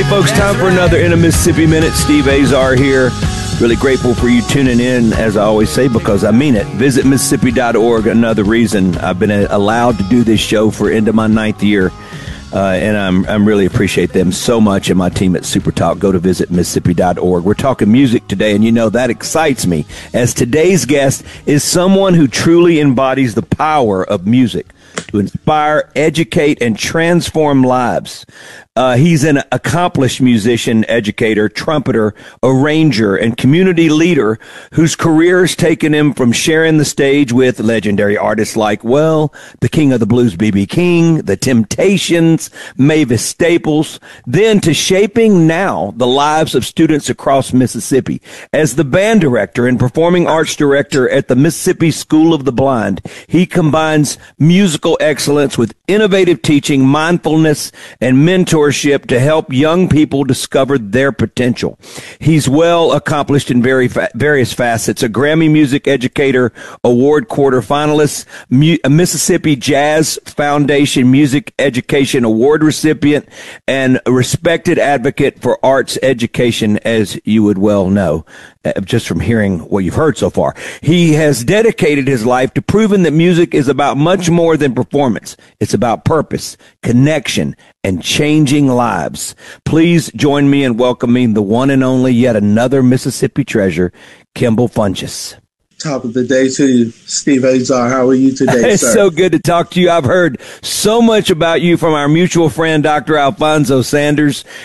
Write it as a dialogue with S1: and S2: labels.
S1: Hey, folks, time for another In a Mississippi Minute. Steve Azar here. Really grateful for you tuning in, as I always say, because I mean it. Visit Mississippi.org, another reason I've been allowed to do this show for into my 9th year. And I'm really appreciate them so much and my team at Super Talk. Go to visit Mississippi.org. We're talking music today, and you know that excites me, as today's guest is someone who truly embodies the power of music to inspire, educate, and transform lives. He's an accomplished musician, educator, trumpeter, arranger, and community leader whose career has taken him from sharing the stage with legendary artists like, well, the King of the Blues, B.B. King, The Temptations, Mavis Staples, then to shaping now the lives of students across Mississippi. As the band director and performing arts director at the Mississippi School of the Blind, he combines musical excellence with innovative teaching, mindfulness, and mentorship to help young people discover their potential. He's well accomplished in various facets: a Grammy Music Educator Award quarterfinalist, a Mississippi Jazz Foundation Music Education Award recipient, and a respected advocate for arts education, as you would well know, just from hearing what you've heard so far. He has dedicated his life to proving that music is about much more than performance. It's about purpose, connection, and changing lives. Please join me in welcoming the one and only, yet another Mississippi treasure, Kimball Funches.
S2: Top of the day to you, Steve Azar. How are you today,
S1: It's
S2: sir?
S1: so good to talk to you. I've heard so much about you from our mutual friend, Dr. Alfonso Sanders,